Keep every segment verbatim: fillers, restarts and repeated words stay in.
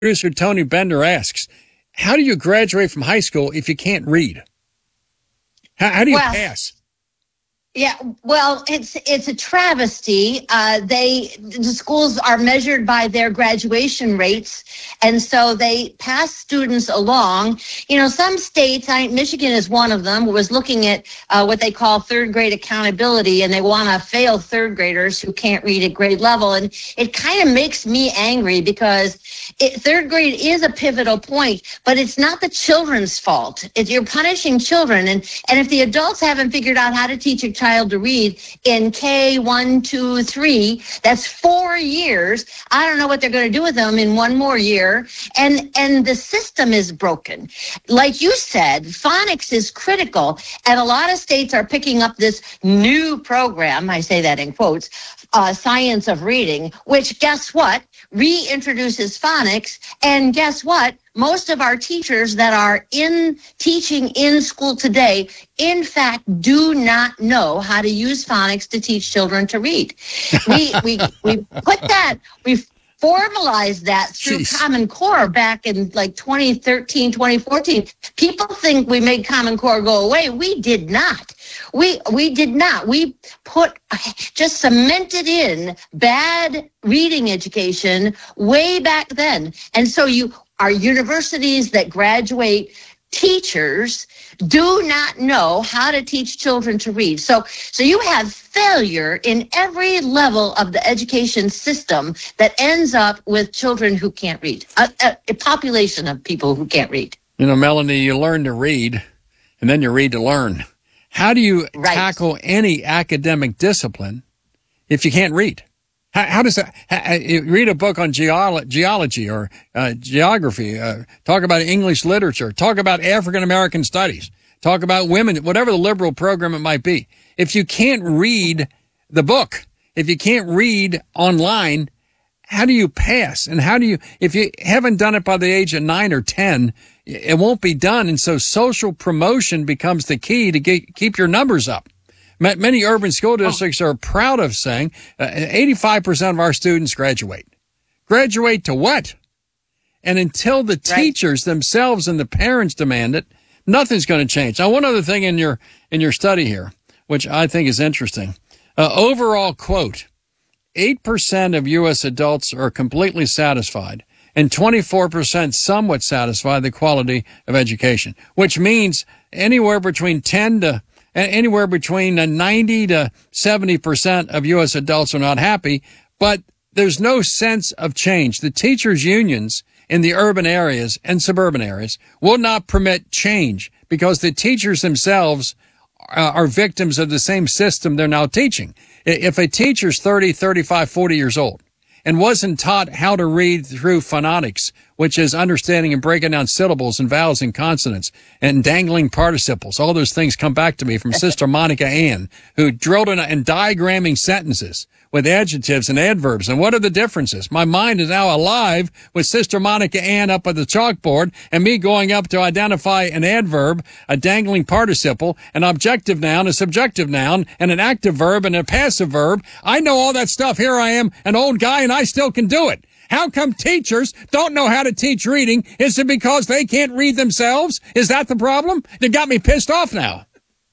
Producer Tony Bender asks, how do you graduate from high school if you can't read? How, how do you well, pass? Yeah, well, it's it's a travesty. Uh, they the schools are measured by their graduation rates, and so they pass students along. You know, some states, I, Michigan is one of them, was looking at uh, what they call third grade accountability, and they want to fail third graders who can't read at grade level. And it kind of makes me angry because it, third grade is a pivotal point, but it's not the children's fault. It, you're punishing children, and and if the adults haven't figured out how to teach a child to read in K one, two, three, that's four years. I don't know what they're going to do with them in one more year. And and the system is broken. Like you said, phonics is critical. And a lot of states are picking up this new program, I say that in quotes, uh, Science of Reading, which guess what? Reintroduces phonics. And guess what? Most of our teachers that are in teaching in school today, in fact, do not know how to use phonics to teach children to read. We we we put that, we formalized that through Jeez. Common Core back in like twenty thirteen, twenty fourteen. People think we made Common Core go away. We did not. We we did not. We put just cemented in bad reading education way back then. And so you our universities that graduate teachers do not know how to teach children to read. So, so you have failure in every level of the education system that ends up with children who can't read, a, a, a population of people who can't read. You know, Melanie, you learn to read, and then you read to learn. How do you Right. tackle any academic discipline if you can't read? How, how does that, how, you read a book on geolo- geology or uh, geography, uh, talk about English literature, talk about African-American studies, talk about women, whatever the liberal program it might be. If you can't read the book, if you can't read online, how do you pass? And how do you, if you haven't done it by the age of nine or ten, it won't be done. And so social promotion becomes the key to get, keep your numbers up. Many urban school districts are proud of saying uh, eighty-five percent of our students graduate. Graduate to what? And until the Right. teachers themselves and the parents demand it, nothing's going to change. Now, one other thing in your in your study here, which I think is interesting. Uh, overall, quote, eight percent of U S adults are completely satisfied and twenty-four percent somewhat satisfied with the quality of education, which means anywhere between ten to Anywhere between ninety to seventy percent of U S adults are not happy, but there's no sense of change. The teachers' unions in the urban areas and suburban areas will not permit change because the teachers themselves are victims of the same system they're now teaching. If a teacher's thirty, thirty-five, forty years old and wasn't taught how to read through phonetics, which is understanding and breaking down syllables and vowels and consonants and dangling participles. All those things come back to me from Sister Monica Ann, who drilled in, in diagramming sentences with adjectives and adverbs. And what are the differences? My mind is now alive with Sister Monica Ann up at the chalkboard and me going up to identify an adverb, a dangling participle, an objective noun, a subjective noun, and an active verb and a passive verb. I know all that stuff. Here I am, an old guy, and I still can do it. How come teachers don't know how to teach reading? Is it because they can't read themselves? Is that the problem? They got me pissed off now.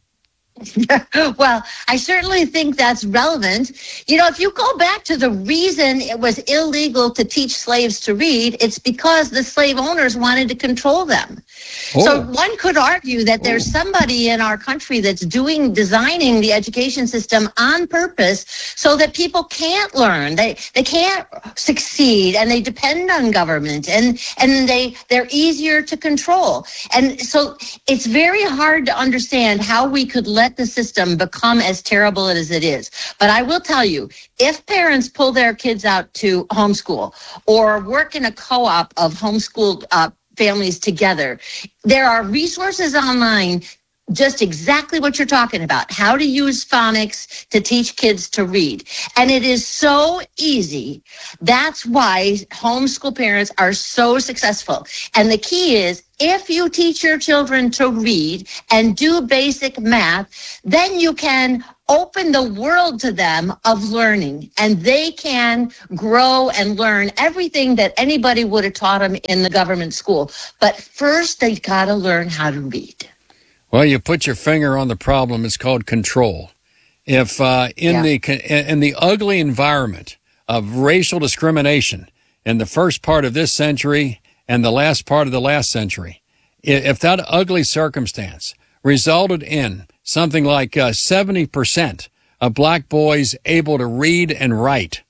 Well, I certainly think that's relevant. You know, if you go back to the reason it was illegal to teach slaves to read, it's because the slave owners wanted to control them. Oh. So one could argue that there's somebody in our country that's doing, designing the education system on purpose so that people can't learn, they they can't succeed, and they depend on government, and and they they're easier to control. And so it's very hard to understand how we could let the system become as terrible as it is. But I will tell you, if parents pull their kids out to homeschool or work in a co-op of homeschooled uh, families together, there are resources online just exactly what you're talking about, how to use phonics to teach kids to read. And it is so easy. That's why homeschool parents are so successful. And the key is, if you teach your children to read and do basic math, then you can open the world to them of learning, and they can grow and learn everything that anybody would have taught them in the government school. But first, they got to learn how to read. Well, you put your finger on the problem. It's called control. If uh, in yeah. the in the ugly environment of racial discrimination in the first part of this century and the last part of the last century, if that ugly circumstance resulted in something like uh, seventy percent of black boys able to read and write,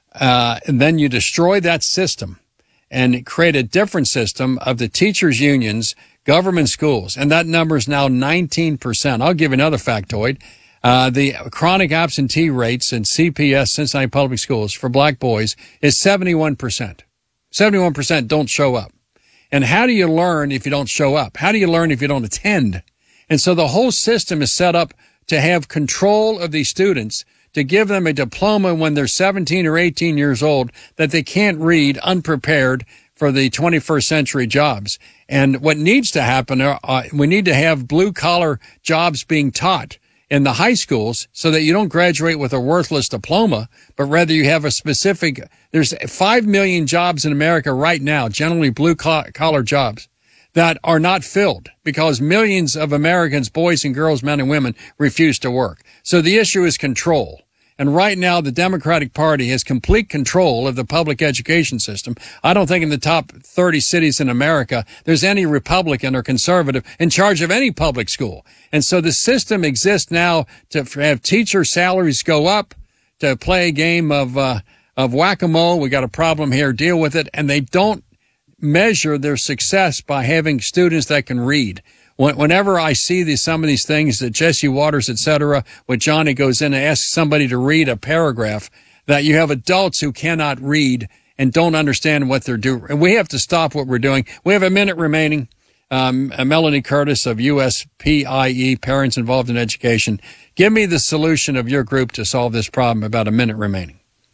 uh, and then you destroy that system and create a different system of the teachers' unions, government schools, and that number is now nineteen percent. I'll give you another factoid. Uh, the chronic absentee rates in C P S, Cincinnati Public Schools, for black boys is seventy-one percent. seventy-one percent don't show up. And how do you learn if you don't show up? How do you learn if you don't attend? And so the whole system is set up to have control of these students, to give them a diploma when they're seventeen or eighteen years old that they can't read, unprepared for the twenty-first century jobs. And what needs to happen, uh, we need to have blue-collar jobs being taught in the high schools so that you don't graduate with a worthless diploma, but rather you have a specific, there's five million jobs in America right now, generally blue-collar jobs, that are not filled because millions of Americans, boys and girls, men and women, refuse to work. So the issue is control. And right now, the Democratic Party has complete control of the public education system. I don't think in the top thirty cities in America, there's any Republican or conservative in charge of any public school. And so the system exists now to have teacher salaries go up, to play a game of, uh, of whack-a-mole. We got a problem here, deal with it. And they don't measure their success by having students that can read. Whenever I see these, some of these things that Jesse Waters, et cetera, when Johnny goes in and asks somebody to read a paragraph, that you have adults who cannot read and don't understand what they're doing. And we have to stop what we're doing. We have a minute remaining. Um, Melanie Curtis of U S P I E, Parents Involved in Education. Give me the solution of your group to solve this problem. About a minute remaining.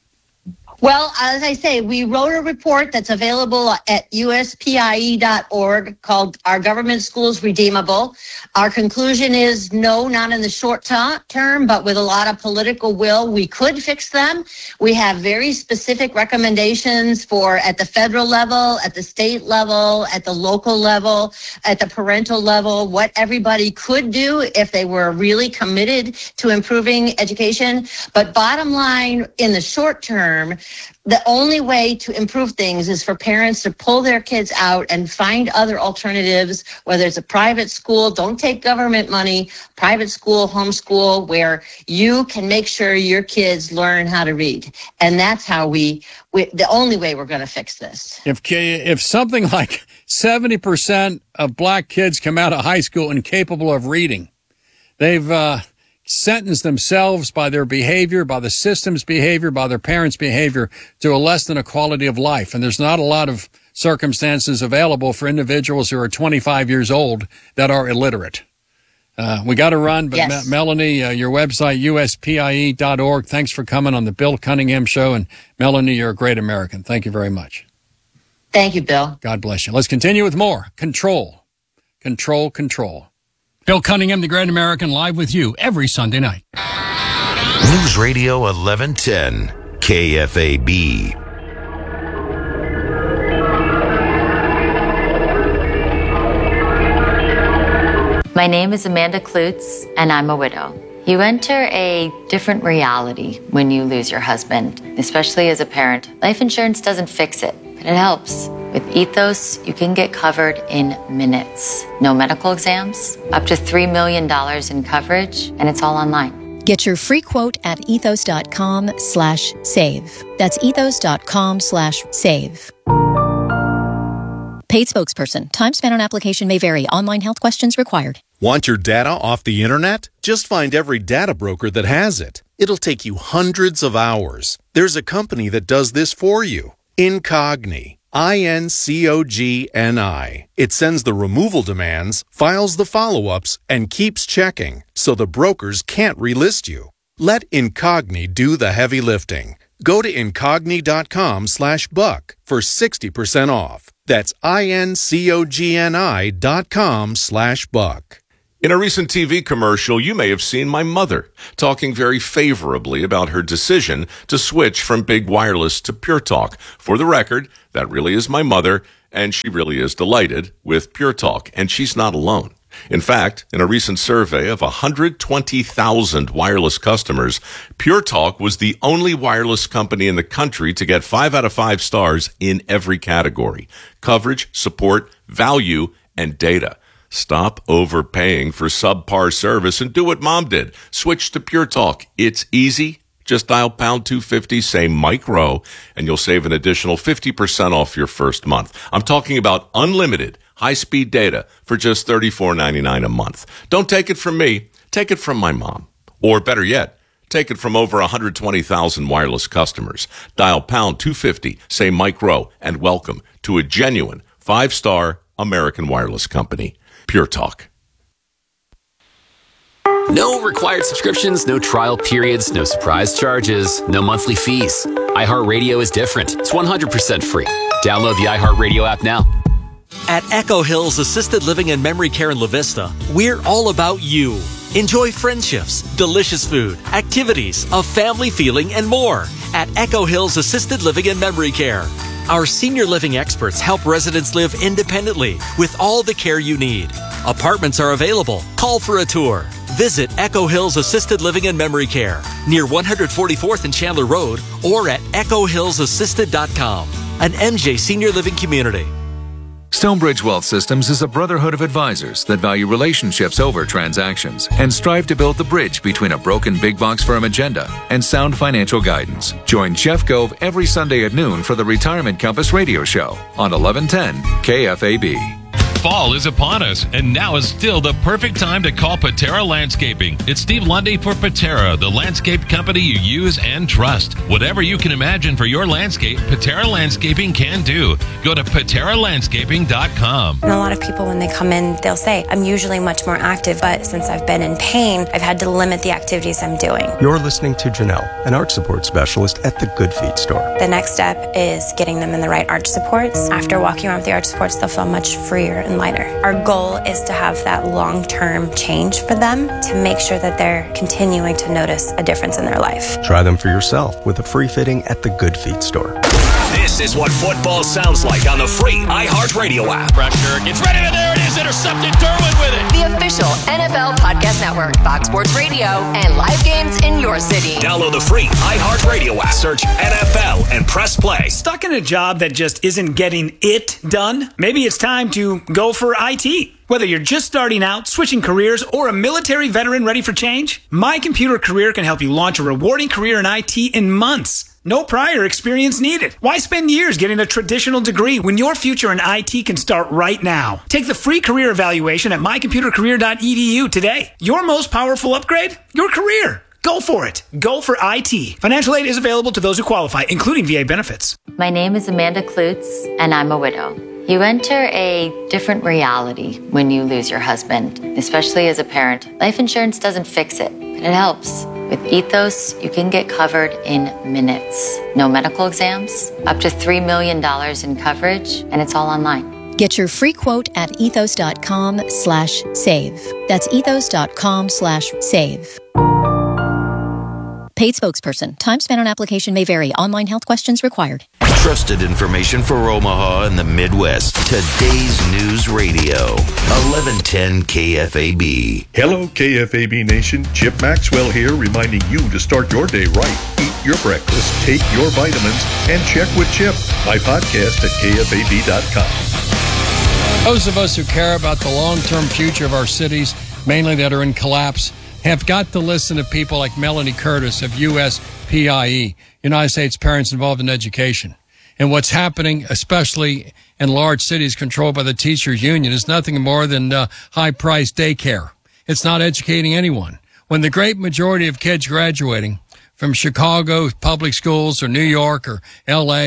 Well, as I say, we wrote a report that's available at U S P I E dot org called Are Government Schools Redeemable? Our conclusion is no, not in the short t- term, but with a lot of political will, we could fix them. We have very specific recommendations for at the federal level, at the state level, at the local level, at the parental level, what everybody could do if they were really committed to improving education. But bottom line, in the short term, the only way to improve things is for parents to pull their kids out and find other alternatives, whether it's a private school, don't take government money, private school, homeschool, where you can make sure your kids learn how to read. And that's how we, we the only way we're going to fix this. If if something like seventy percent of black kids come out of high school incapable of reading, they've uh sentence themselves by their behavior, by the system's behavior, by their parents' behavior to a less than a quality of life. And there's not a lot of circumstances available for individuals who are twenty-five years old that are illiterate. Uh, we got to run, but yes. Me- Melanie, uh, your website, U S P I E dot org. Thanks for coming on the Bill Cunningham Show. And Melanie, you're a great American. Thank you very much. Thank you, Bill. God bless you. Let's continue with more. Control, control, control. Bill Cunningham, the Great American, live with you every Sunday night. News Radio eleven ten, K F A B. My name is Amanda Klutz, and I'm a widow. You enter a different reality when you lose your husband, especially as a parent. Life insurance doesn't fix it, but it helps. With Ethos, you can get covered in minutes. No medical exams, up to three million dollars in coverage, and it's all online. Get your free quote at ethos.com slash save. That's ethos.com slash save. Paid spokesperson. Time spent on application may vary. Online health questions required. Want your data off the internet? Just find every data broker that has it. It'll take you hundreds of hours. There's a company that does this for you. Incogni. I N C O G N I. It sends the removal demands, files the follow-ups, and keeps checking, so the brokers can't relist you. Let Incogni do the heavy lifting. Go to Incogni.com slash buck for sixty percent off. That's I-N-C-O-G-N-I dot com slash buck. In a recent T V commercial, you may have seen my mother talking very favorably about her decision to switch from big wireless to Pure Talk. For the record, that really is my mother, and she really is delighted with Pure Talk, and she's not alone. In fact, in a recent survey of one hundred twenty thousand wireless customers, Pure Talk was the only wireless company in the country to get five out of five stars in every category: coverage, support, value, and data. Stop overpaying for subpar service and do what Mom did. Switch to Pure Talk. It's easy. Just dial pound two fifty, say Mike Rowe, and you'll save an additional fifty percent off your first month. I'm talking about unlimited high-speed data for just thirty-four ninety-nine a month. Don't take it from me. Take it from my mom. Or better yet, take it from over one hundred twenty thousand wireless customers. Dial pound two fifty, say Mike Rowe, and welcome to a genuine five-star American wireless company. Pure Talk. No required subscriptions, no trial periods, no surprise charges, no monthly fees. iHeartRadio is different. It's one hundred percent free. Download the iHeartRadio app now. At Echo Hills Assisted Living and Memory Care in La Vista, we're all about you. Enjoy friendships, delicious food, activities, a family feeling, and more at Echo Hills Assisted Living and Memory Care. Our senior living experts help residents live independently with all the care you need. Apartments are available. Call for a tour. Visit Echo Hills Assisted Living and Memory Care near one forty-fourth and Chandler Road or at echo hills assisted dot com. An M J Senior Living community. Stonebridge Wealth Systems is a brotherhood of advisors that value relationships over transactions and strive to build the bridge between a broken big box firm agenda and sound financial guidance. Join Jeff Gove every Sunday at noon for the Retirement Compass radio show on eleven ten K F A B. Fall is upon us, and now is still the perfect time to call Patera Landscaping. It's Steve Lundy for Patera, the landscape company you use and trust. Whatever you can imagine for your landscape, Patera Landscaping can do. Go to patera landscaping dot com. And a lot of people, when they come in, they'll say, I'm usually much more active, but since I've been in pain, I've had to limit the activities I'm doing. You're listening to Janelle, an arch support specialist at the Good Feet store. The next step is getting them in the right arch supports. After walking around with the arch supports, they'll feel much freer and lighter. Our goal is to have that long-term change for them to make sure that they're continuing to notice a difference in their life. Try them for yourself with a free fitting at the Good Feet store. This is what football sounds like on the free iHeartRadio app. Pressure gets ready, and there it is, intercepted. Derwin with it. The official N F L Podcast Network, Fox Sports Radio, and live games in your city. Download the free iHeartRadio app. Search N F L and press play. Stuck in a job that just isn't getting it done? Maybe it's time to go for I T. Whether you're just starting out, switching careers, or a military veteran ready for change, My Computer Career can help you launch a rewarding career in I T in months. No prior experience needed. Why spend years getting a traditional degree when your future in I T can start right now? Take the free career evaluation at my computer career dot e d u today. Your most powerful upgrade? Your career. Go for it. Go for I T. Financial aid is available to those who qualify, including V A benefits. My name is Amanda Klutz, and I'm a widow. You enter a different reality when you lose your husband, especially as a parent. Life insurance doesn't fix it, but it helps. With Ethos, you can get covered in minutes. No medical exams, up to three million dollars in coverage, and it's all online. Get your free quote at ethos.com slash save. That's ethos.com slash save. Paid spokesperson. Time spent on application may vary. Online health questions required. Trusted information for Omaha and the Midwest. Today's News Radio, eleven ten K F A B. Hello, K F A B Nation. Chip Maxwell here, reminding you to start your day right. Eat your breakfast, take your vitamins, and check with Chip. My podcast at K F A B dot com. Those of us who care about the long-term future of our cities, mainly that are in collapse, have got to listen to people like Melanie Curtis of U S P I E, United States Parents Involved in Education. And what's happening, especially in large cities controlled by the teachers union, is nothing more than uh, high-priced daycare. It's not educating anyone. When the great majority of kids graduating from Chicago public schools or New York or L A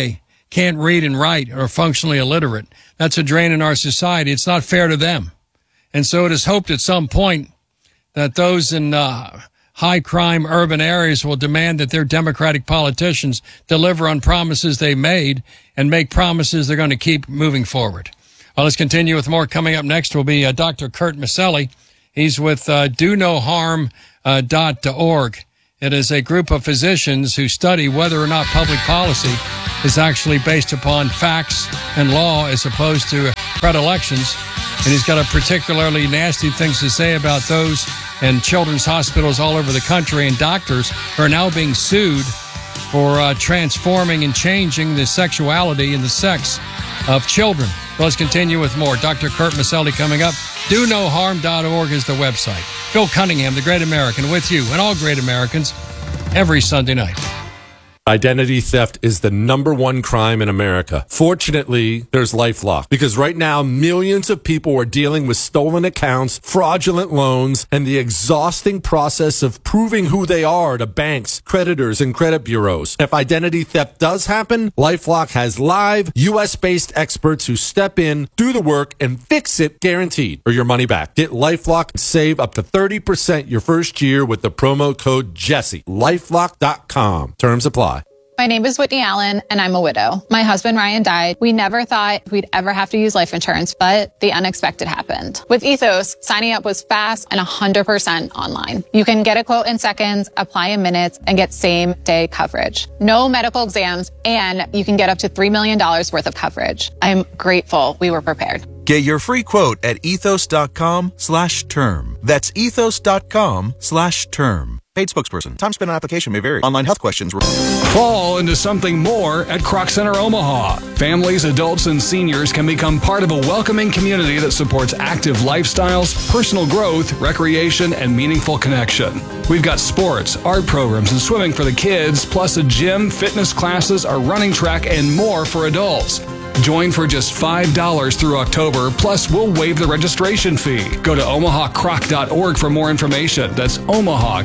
can't read and write or are functionally illiterate. That's a drain in our society. It's not fair to them. And so it is hoped at some point that those in uh, high crime urban areas will demand that their Democratic politicians deliver on promises they made and make promises they're going to keep moving forward. Well, let's continue with more. Coming up next will be uh, Doctor Kurt Maselli. He's with uh, do no harm dot org. It is a group of physicians who study whether or not public policy is actually based upon facts and law as opposed to predilections. And he's got a particularly nasty things to say about those in children's hospitals all over the country, and doctors who are now being sued for uh, transforming and changing the sexuality and the sex of children. Well, let's continue with more. Doctor Kurt Maselli coming up. do no harm dot org is the website. Phil Cunningham, the Great American, with you and all great Americans every Sunday night. Identity theft is the number one crime in America. Fortunately, there's LifeLock, because right now millions of people are dealing with stolen accounts, fraudulent loans, and the exhausting process of proving who they are to banks, creditors, and credit bureaus. If identity theft does happen, LifeLock has live U S-based experts who step in, do the work, and fix it guaranteed, or your money back. Get LifeLock and save up to thirty percent your first year with the promo code Jesse. LifeLock dot com. Terms apply. My name is Whitney Allen, and I'm a widow. My husband, Ryan, died. We never thought we'd ever have to use life insurance, but the unexpected happened. With Ethos, signing up was fast and one hundred percent online. You can get a quote in seconds, apply in minutes, and get same-day coverage. No medical exams, and you can get up to three million dollars worth of coverage. I'm grateful we were prepared. Get your free quote at ethos.com slash term. That's ethos.com slash term. Paid spokesperson. Time spent on application may vary. Online health questions. Fall into something more at Croc Center Omaha. Families, adults, and seniors can become part of a welcoming community that supports active lifestyles, personal growth, recreation, and meaningful connection. We've got sports, art programs, and swimming for the kids, plus a gym, fitness classes, a running track, and more for adults. Join for just five dollars through October, plus we'll waive the registration fee. Go to omaha croc dot org for more information. That's omaha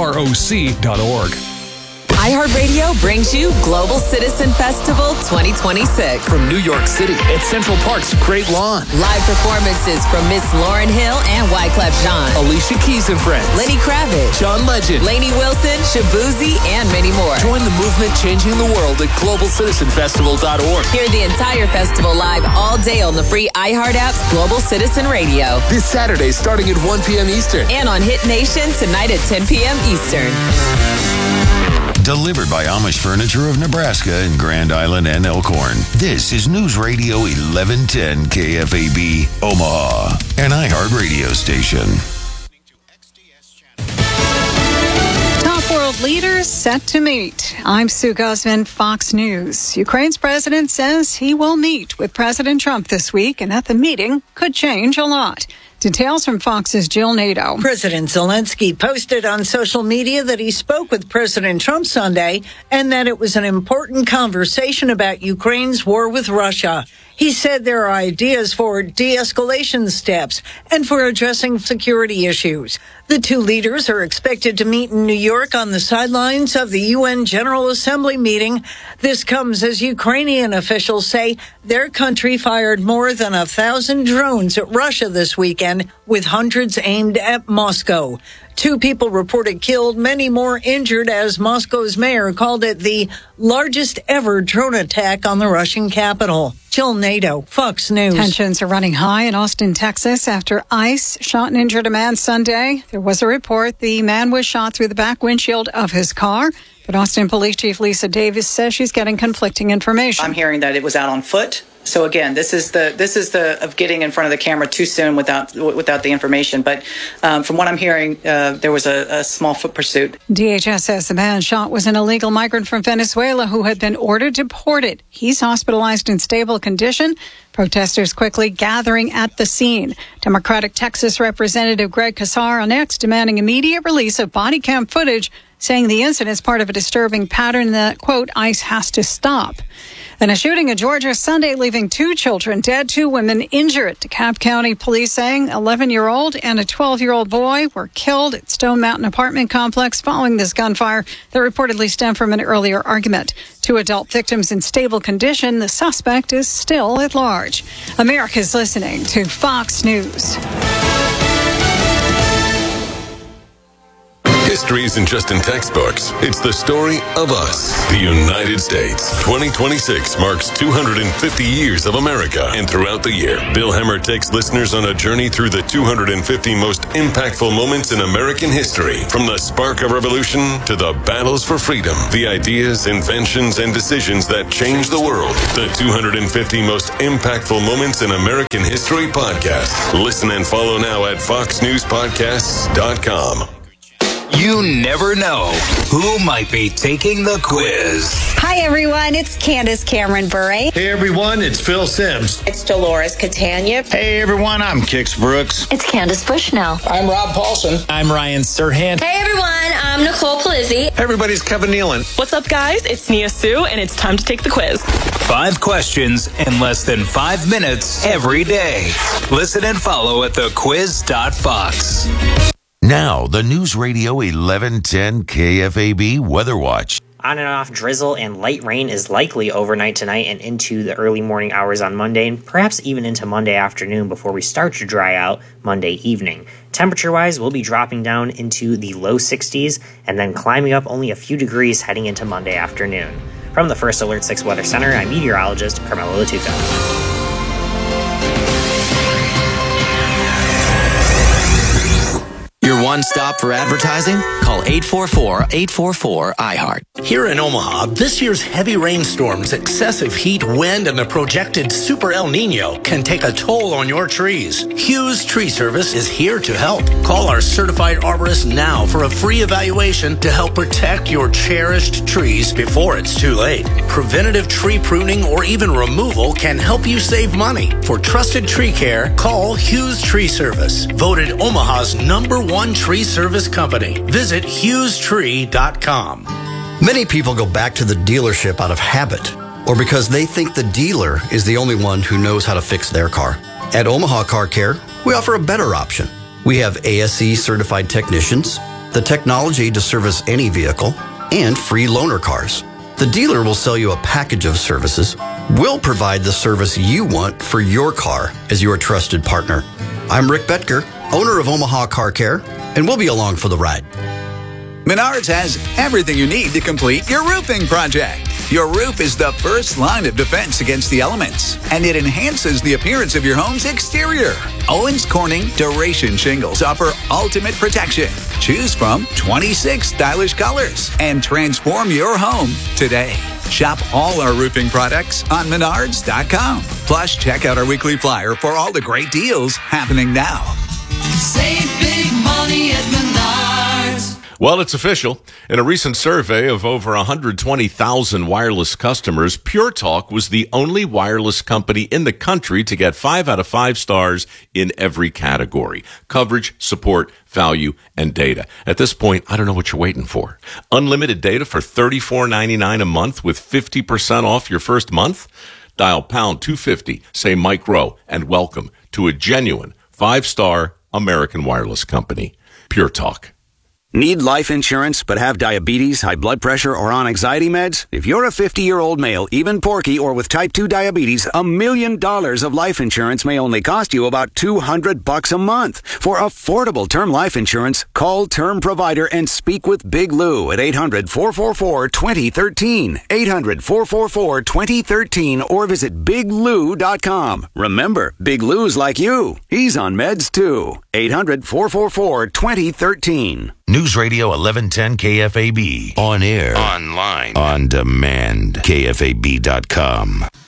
kroc dot org. iHeartRadio brings you Global Citizen Festival twenty twenty-six. From New York City at Central Park's Great Lawn. Live performances from Miss Lauryn Hill and Wyclef Jean. Alicia Keys and Friends. Lenny Kravitz. John Legend. Lainey Wilson, Shabuzi, and many more. Join the movement changing the world at global citizen festival dot org. Hear the entire festival live all day on the free iHeart app's Global Citizen Radio. This Saturday starting at one p.m. Eastern. And on Hit Nation tonight at ten p.m. Eastern. Delivered by Amish Furniture of Nebraska in Grand Island and Elkhorn. This is News Radio eleven ten K F A B, Omaha, an iHeart radio station. Top world leaders set to meet. I'm Sue Guzman, Fox News. Ukraine's president says he will meet with President Trump this week, and that the meeting could change a lot. Details from Fox's Jill Nato. President Zelensky posted on social media that he spoke with President Trump Sunday and that it was an important conversation about Ukraine's war with Russia. He said there are ideas for de-escalation steps and for addressing security issues. The two leaders are expected to meet in New York on the sidelines of the U N General Assembly meeting. This comes as Ukrainian officials say their country fired more than a thousand drones at Russia this weekend, with hundreds aimed at Moscow. Two people reported killed, many more injured, as Moscow's mayor called it the largest ever drone attack on the Russian capital. Jill Nato, Fox News. Tensions are running high in Austin, Texas, after ICE shot and injured a man Sunday. There was a report the man was shot through the back windshield of his car, but Austin Police Chief Lisa Davis says she's getting conflicting information. I'm hearing that it was out on foot. So again, this is the this is the of getting in front of the camera too soon without without the information. But um, from what I'm hearing, uh, there was a, a small foot pursuit. D H S says the man shot was an illegal migrant from Venezuela who had been ordered deported. He's hospitalized in stable condition. Protesters quickly gathering at the scene. Democratic Texas Representative Greg Casar on X demanding immediate release of body cam footage, saying the incident is part of a disturbing pattern that, quote, ICE has to stop. In a shooting in Georgia Sunday, leaving two children dead, two women injured. DeKalb County police saying eleven-year-old and a twelve-year-old boy were killed at Stone Mountain apartment complex following this gunfire that reportedly stemmed from an earlier argument. Two adult victims in stable condition. The suspect is still at large. America's listening to Fox News. History isn't just in textbooks. It's the story of us, the United States. twenty twenty-six marks two hundred fifty years of America. And throughout the year, Bill Hemmer takes listeners on a journey through the two hundred fifty most impactful moments in American history. From the spark of revolution to the battles for freedom, the ideas, inventions, and decisions that changed the world. The two hundred fifty most impactful moments in American history podcast. Listen and follow now at fox news podcasts dot com. You never know who might be taking the quiz. Hi, everyone. It's Candace Cameron Bure. Hey, everyone. It's Phil Sims. It's Dolores Catania. Hey, everyone. I'm Kix Brooks. It's Candace Bushnell. I'm Rob Paulson. I'm Ryan Serhant. Hey, everyone. I'm Nicole Palizzi. Hey, everybody's Kevin Nealon. What's up, guys? It's Nia Sue, and it's time to take the quiz. Five questions in less than five minutes every day. Listen and follow at the quiz dot fox. Now, the News Radio eleven ten K F A B Weather Watch. On and off drizzle and light rain is likely overnight tonight and into the early morning hours on Monday, and perhaps even into Monday afternoon before we start to dry out Monday evening. Temperature-wise, we'll be dropping down into the low sixties and then climbing up only a few degrees heading into Monday afternoon. From the First Alert six Weather Center, I'm meteorologist Carmelo Latuca. Your one stop for advertising? Call eight four four, eight four four, I heart. Here in Omaha, this year's heavy rainstorms, excessive heat, wind, and the projected Super El Nino can take a toll on your trees. Hughes Tree Service is here to help. Call our certified arborist now for a free evaluation to help protect your cherished trees before it's too late. Preventative tree pruning or even removal can help you save money. For trusted tree care, call Hughes Tree Service, voted Omaha's number one tree service company. Visit hughes tree dot com. Many people go back to the dealership out of habit or because they think the dealer is the only one who knows how to fix their car. At Omaha Car Care, we offer a better option. We have A S E certified technicians, the technology to service any vehicle, and free loaner cars. The dealer will sell you a package of services. We'll provide the service you want for your car as your trusted partner. I'm Rick Betker, owner of Omaha Car Care, and we'll be along for the ride. Menards has everything you need to complete your roofing project. Your roof is the first line of defense against the elements, and it enhances the appearance of your home's exterior. Owens Corning Duration Shingles offer ultimate protection. Choose from twenty-six stylish colors and transform your home today. Shop all our roofing products on menards dot com. Plus, check out our weekly flyer for all the great deals happening now. Save big money at Menards. Well, it's official. In a recent survey of over one hundred twenty thousand wireless customers, Pure Talk was the only wireless company in the country to get five out of five stars in every category: coverage, support, value, and data. At this point, I don't know what you're waiting for. Unlimited data for thirty-four ninety-nine a month with fifty percent off your first month? Dial pound two fifty, say Mike Rowe, and welcome to a genuine five-star American wireless company. Pure Talk. Need life insurance but have diabetes, high blood pressure, or on anxiety meds? If you're a fifty-year-old male, even porky, or with type two diabetes, a million dollars of life insurance may only cost you about two hundred bucks a month. For affordable term life insurance, call Term Provider and speak with Big Lou at eight hundred, four four four, two zero one three, eight hundred, four four four, two zero one three, or visit big lou dot com. Remember, Big Lou's like you. He's on meds too. eight hundred, four four four, two zero one three. News Radio eleven ten K F A B. On air. Online. On demand. K F A B dot com.